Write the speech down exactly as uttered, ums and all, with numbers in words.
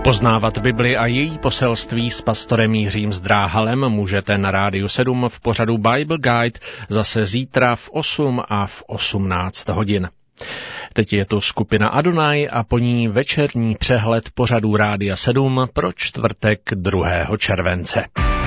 Poznávat Bibli a její poselství s pastorem Jiřím Zdráhalem můžete na Rádiu sedm v pořadu Bible Guide zase zítra v osm a v osmnáct hodin. Teď je tu skupina Adonai a po ní večerní přehled pořadů Rádia sedm pro čtvrtek druhého července.